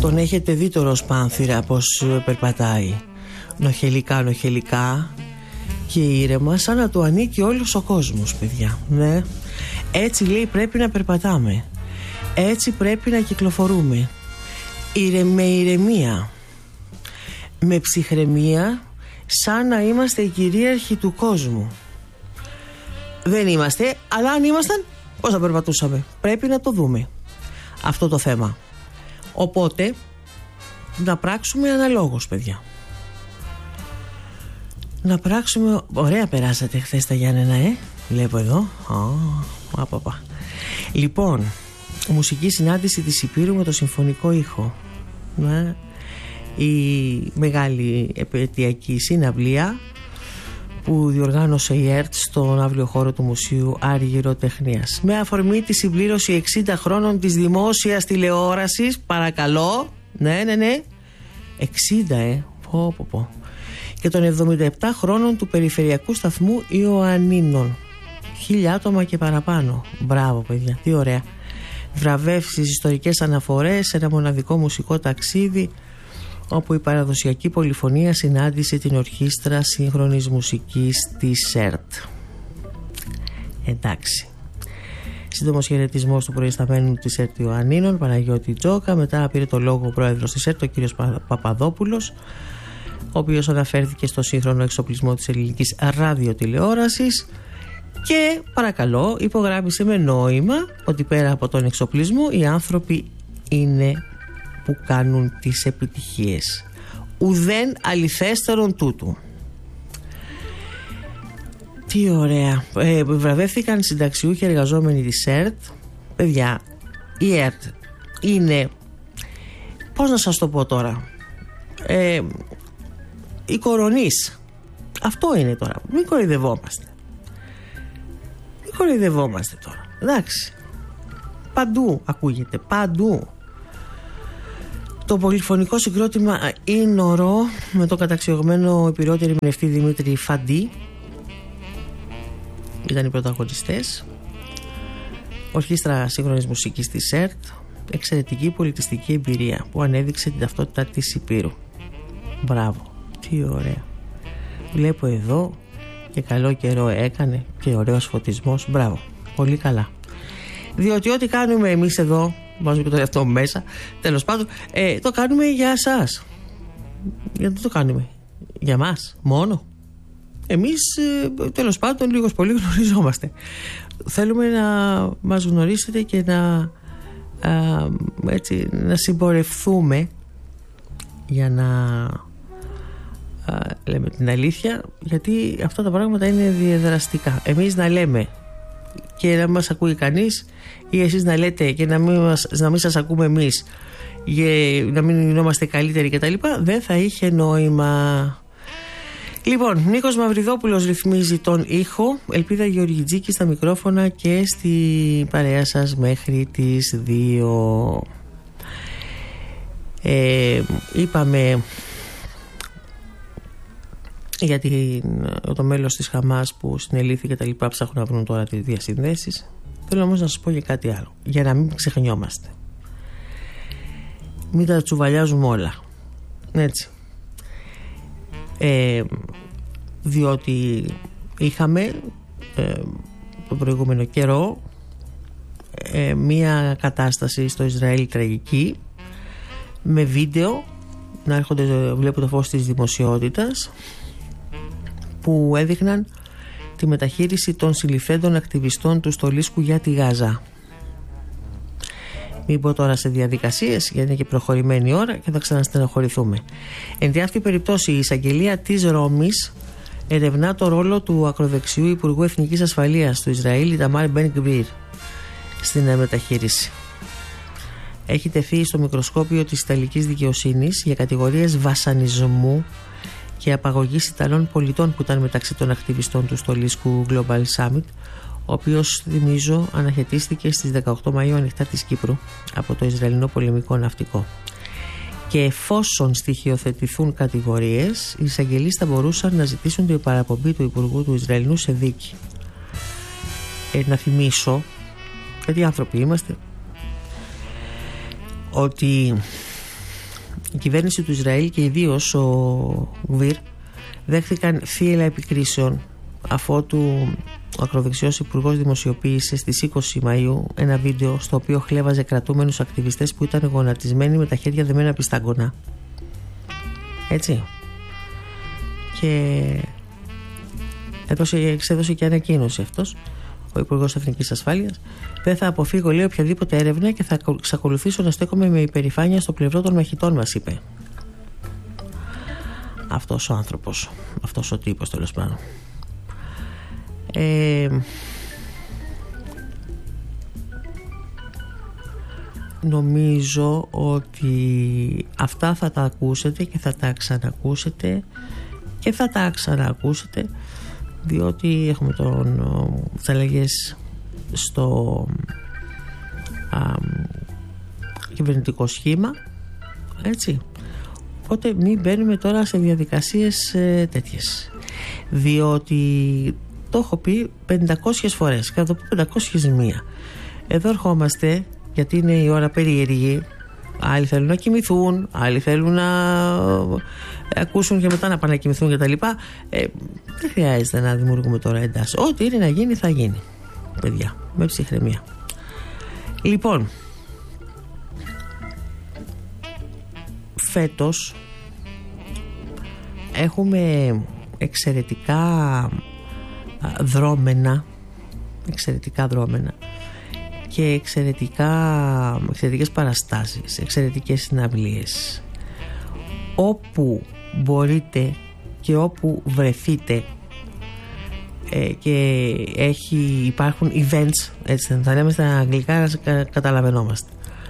Τον έχετε δει το Ροσπάνθυρα πως περπατάει νοχελικά και ήρεμα, σαν να του ανήκει όλος ο κόσμος, παιδιά. Ναι. Έτσι λέει πρέπει να περπατάμε, έτσι πρέπει να κυκλοφορούμε, με ηρεμία, με ψυχραιμία, σαν να είμαστε οι κυρίαρχοι του κόσμου. Δεν είμαστε, αλλά αν ήμασταν, πώς θα περπατούσαμε? Πρέπει να το δούμε αυτό το θέμα. Οπότε να πράξουμε αναλόγως, παιδιά. Να πράξουμε. Ωραία περάσατε χθες τα Γιάννενα, βλέπω εδώ. Λοιπόν, μουσική συνάντηση της Ηπείρου με το συμφωνικό ήχο. Ναι. Η μεγάλη επαιτειακή συναυλία που διοργάνωσε η ΕΡΤ στον αύριο χώρο του Μουσείου Αργυροτεχνίας, με αφορμή τη συμπλήρωση 60 χρόνων της δημόσιας τηλεόρασης. Παρακαλώ. Ναι. 60 πω. Και των 77 χρόνων του περιφερειακού σταθμού Ιωαννίνων. 1000 άτομα και παραπάνω. Μπράβο, παιδιά, τι ωραία. Βραβεύσεις, ιστορικές αναφορές, ένα μοναδικό μουσικό ταξίδι, όπου η παραδοσιακή πολυφωνία συνάντησε την ορχήστρα σύγχρονης μουσικής της ΕΡΤ. Εντάξει. Σύντομος χαιρετισμός του προϊσταμένου της ΕΡΤ Ιωαννίνων, Παναγιώτη Τζόκα. Μετά πήρε το λόγο ο πρόεδρος της ΕΡΤ, ο κ. Παπαδόπουλος, ο οποίος αναφέρθηκε στο σύγχρονο εξοπλισμό της ελληνικής ραδιοτηλεόρασης και, παρακαλώ, υπογράμμισε με νόημα ότι πέρα από τον εξοπλισμό οι άνθρωποι είναι που κάνουν τις επιτυχίες. Ουδέν αληθέστερον τούτου. Τι ωραία. Βραβεύτηκαν συνταξιούχοι εργαζόμενοι της ΕΡΤ. Παιδιά, η ΕΡΤ είναι, πώς να σας το πω τώρα, η κορονής. Αυτό είναι τώρα. Μην κοροϊδευόμαστε τώρα. Εντάξει. Παντού ακούγεται. Παντού. Το πολυφωνικό συγκρότημα Ίνορο, με το καταξιωμένο επιρρότη ερμηνευτή Δημήτρη Φαντή, ήταν οι πρωταγωνιστές. Ορχήστρα σύγχρονης μουσικής της ΕΡΤ. Εξαιρετική πολιτιστική εμπειρία που ανέδειξε την ταυτότητα της Ηπείρου. Μπράβο, τι ωραία. Βλέπω εδώ και καλό καιρό έκανε και ωραίος φωτισμός. Μπράβο, πολύ καλά. Διότι ό,τι κάνουμε εμείς εδώ, βάζω και το εαυτό μέσα, τέλος πάντων, το κάνουμε για εσάς. Γιατί το κάνουμε? Για μας μόνο? Εμείς τέλος πάντων λίγος πολύ γνωριζόμαστε. Θέλουμε να μας γνωρίσετε και να συμπορευθούμε, για να λέμε την αλήθεια, γιατί αυτά τα πράγματα είναι διαδραστικά. Εμείς να λέμε και να μας ακούει κανείς, ή εσείς να λέτε και να μην σας ακούμε εμείς, να μην γινόμαστε καλύτεροι κτλ., δεν θα είχε νόημα. Λοιπόν, Νίκος Μαυριδόπουλος ρυθμίζει τον ήχο, Ελπίδα Γεωργιτζίκη στα μικρόφωνα και στη παρέα σας μέχρι τις 2. Είπαμε για το μέλος της Χαμάς που συνελήφθη και τα λοιπά, ψάχνουν να βρουν τώρα τις διασυνδέσεις. Θέλω όμως να σας πω για κάτι άλλο, για να μην ξεχνιόμαστε. Μην τα τσουβαλιάζουμε όλα, έτσι. Διότι είχαμε τον προηγούμενο καιρό μία κατάσταση στο Ισραήλ τραγική, με βίντεο να έρχονται, βλέπω το φως της δημοσιότητας, που έδειχναν τη μεταχείριση των συλληφθέντων ακτιβιστών του στολίσκου για τη Γάζα. Μην πω τώρα σε διαδικασίες, γιατί είναι και προχωρημένη η ώρα και θα ξαναστενοχωρηθούμε. Εν τη αυτή περιπτώσει, η εισαγγελία της Ρώμης ερευνά το ρόλο του ακροδεξιού Υπουργού Εθνικής Ασφαλείας του Ισραήλ, Ιταμάρ Μπεν Γκβίρ, στην μεταχείριση. Έχει τεθεί στο μικροσκόπιο της Ιταλικής δικαιοσύνης για κατηγορίες βασανισμού και απαγωγής Ιταλών πολιτών που ήταν μεταξύ των ακτιβιστών του στολίσκου Global Summit, ο οποίος, θυμίζω, αναχαιτίστηκε στις 18 Μαΐου ανοιχτά της Κύπρου από το Ισραηλινό πολεμικό ναυτικό. Και εφόσον στοιχειοθετηθούν κατηγορίες, οι εισαγγελείς θα μπορούσαν να ζητήσουν την παραπομπή του Υπουργού του Ισραηλινού σε δίκη. Να θυμίσω, γιατί άνθρωποι είμαστε, ότι η κυβέρνηση του Ισραήλ και ιδίως ο Γβίρ δέχθηκαν θύελλα επικρίσεων αφότου ο ακροδεξιός υπουργός δημοσιοποίησε στις 20 Μαΐου ένα βίντεο στο οποίο χλέβαζε κρατούμενους ακτιβιστές που ήταν γονατισμένοι με τα χέρια δεμένα πιστάγκωνα. Έτσι. Και εξέδωσε και ανακοίνωση αυτός ο Υπουργός Εθνικής Ασφάλειας. Δεν θα αποφύγω, λέει, οποιαδήποτε έρευνα και θα εξακολουθήσω να στέκομαι με υπερηφάνεια στο πλευρό των μαχητών μας, είπε. Αυτός ο άνθρωπος, αυτός ο τύπος, τέλος πάντων. Νομίζω ότι αυτά θα τα ακούσετε και θα τα ξανακούσετε και θα τα ξανακούσετε, διότι έχουμε τις αλλαγές στο κυβερνητικό σχήμα, έτσι. Οπότε μην μπαίνουμε τώρα σε διαδικασίες τέτοιες, διότι το έχω πει 500 φορές και θα το πω 501. Εδώ ερχόμαστε γιατί είναι η ώρα περίεργη. Άλλοι θέλουν να κοιμηθούν, άλλοι θέλουν να ακούσουν και μετά να πάνε να κοιμηθούν κτλ. Δεν χρειάζεται να δημιουργούμε τώρα εντάσεις. Ό,τι είναι να γίνει θα γίνει, παιδιά, με ψυχραιμία. Λοιπόν, φέτος έχουμε εξαιρετικά δρόμενα και εξαιρετικές παραστάσεις, εξαιρετικές συναυλίες. Όπου μπορείτε και όπου βρεθείτε και υπάρχουν events, έτσι θα λέμε στα αγγλικά, καταλαβαίνόμαστε,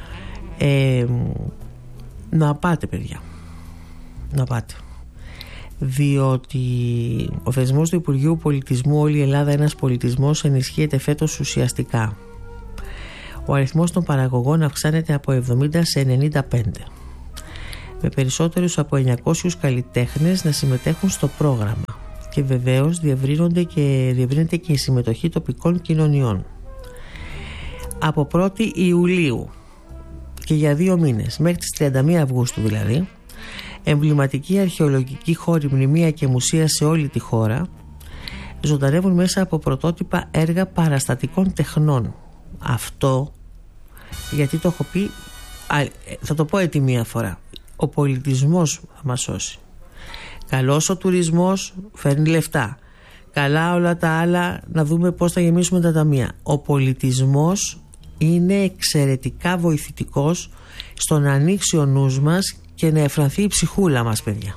να πάτε, παιδιά, να πάτε, διότι ο θεσμός του Υπουργείου Πολιτισμού «Όλη η Ελλάδα ένας πολιτισμός» ενισχύεται φέτος ουσιαστικά. Ο αριθμός των παραγωγών αυξάνεται από 70 σε 95, με περισσότερους από 900 καλλιτέχνες να συμμετέχουν στο πρόγραμμα, και βεβαίως διευρύνεται και η συμμετοχή τοπικών κοινωνιών. Από 1η Ιουλίου και για 2 μήνες, μέχρι τις 31 Αυγούστου δηλαδή, εμβληματικοί αρχαιολογικοί χώροι, μνημεία και μουσεία σε όλη τη χώρα ζωντανεύουν μέσα από πρωτότυπα έργα παραστατικών τεχνών. Αυτό, γιατί το έχω πει, θα το πω έτσι μία φορά, ο πολιτισμός θα μας σώσει. Καλός ο τουρισμός, φέρνει λεφτά. Καλά όλα τα άλλα, να δούμε πώς θα γεμίσουμε τα ταμεία. Ο πολιτισμός είναι εξαιρετικά βοηθητικός στο να ανοίξει ο νους μας και να εφρανθεί η ψυχούλα μας, παιδιά.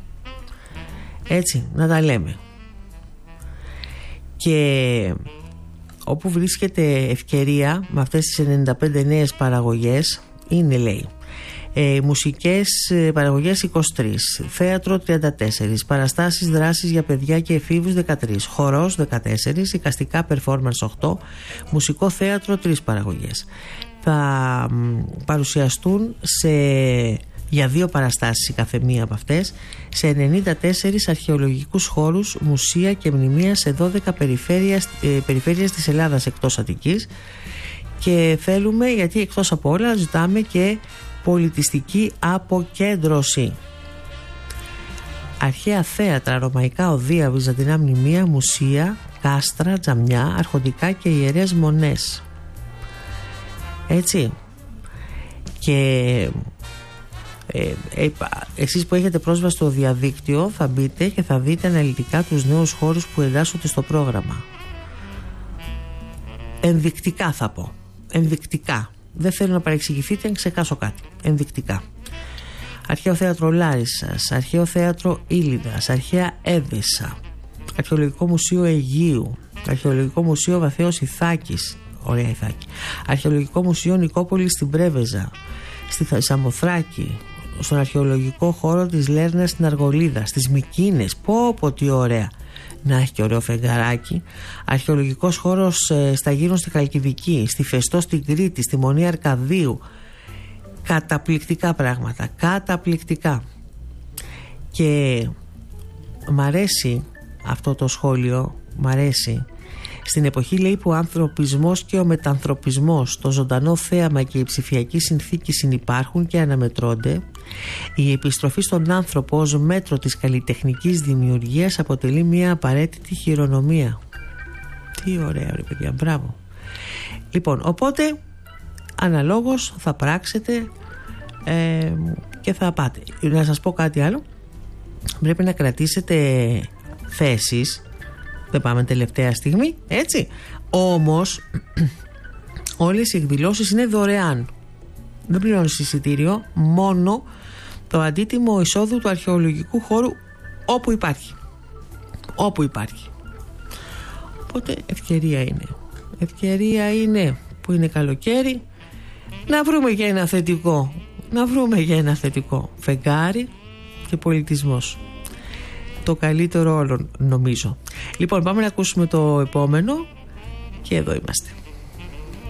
Έτσι, να τα λέμε. Και όπου βρίσκεται ευκαιρία με αυτές τις 95 νέες παραγωγές είναι, λέει, μουσικές παραγωγές 23, θέατρο 34, παραστάσεις δράσης για παιδιά και εφήβους 13, χορός 14, εικαστικά performance 8, μουσικό θέατρο 3 παραγωγές. Θα παρουσιαστούν για 2 παραστάσεις η καθεμία από αυτές σε 94 αρχαιολογικούς χώρους, μουσεία και μνημεία σε 12 περιφέρειες της Ελλάδας εκτός Αττικής, και θέλουμε, γιατί εκτός από όλα ζητάμε και πολιτιστική αποκέντρωση. Αρχαία θέατρα, ρωμαϊκά οδεία, βυζαντινά μνημεία, μουσεία, κάστρα, τζαμιά, αρχοντικά και ιερές μονές. Έτσι. Και εσείς που έχετε πρόσβαση στο διαδίκτυο θα μπείτε και θα δείτε αναλυτικά τους νέους χώρους που εντάσσονται στο πρόγραμμα. Ενδεικτικά θα πω. Ενδεικτικά. Δεν θέλω να παρεξηγηθείτε, ξεχάσω κάτι. Ενδεικτικά. Αρχαίο θέατρο Λάρισσας, αρχαίο θέατρο Ήλιδας, αρχαία Έδεσσα, αρχαιολογικό μουσείο Αιγείου, αρχαιολογικό μουσείο Βαθέως Ιθάκης, ωραία Ιθάκη, αρχαιολογικό μουσείο Νικόπολης στην Πρέβεζα, στη Σαμοθράκη, στον αρχαιολογικό χώρο της Λέρνας στην Αργολίδα, στις Μικίνες, πω τι ωραία, να έχει και ωραίο φεγγαράκι. Αρχαιολογικός χώρος στα Γύρων στη Χαλκιδική, στη Φεστό στην Κρήτη, στη Μονή Αρκαδίου. Καταπληκτικά πράγματα, καταπληκτικά. Και μ' αρέσει αυτό το σχόλιο, μ' αρέσει, Στην εποχή, λέει, που ο ανθρωπισμός και ο μετανθρωπισμός, το ζωντανό θέαμα και η ψηφιακή συνθήκη συνυπάρχουν και αναμετρώνται, η επιστροφή στον άνθρωπο ως μέτρο της καλλιτεχνικής δημιουργίας αποτελεί μια απαραίτητη χειρονομία. Τι ωραία, ρε παιδιά, μπράβο. Λοιπόν, οπότε αναλόγως θα πράξετε και θα πάτε. Να σας πω κάτι άλλο. Πρέπει να κρατήσετε θέσεις. Δεν πάμε τελευταία στιγμή, έτσι. Όμως όλες οι εκδηλώσεις είναι δωρεάν. Δεν πληρώνεις εισιτήριο, μόνο το αντίτιμο εισόδου του αρχαιολογικού χώρου όπου υπάρχει. Όπου υπάρχει. Οπότε ευκαιρία είναι. Ευκαιρία είναι που είναι καλοκαίρι να βρούμε για ένα θετικό. Να βρούμε για ένα θετικό. Φεγγάρι και πολιτισμός. Το καλύτερο όλων, νομίζω. Λοιπόν, πάμε να ακούσουμε το επόμενο και εδώ είμαστε.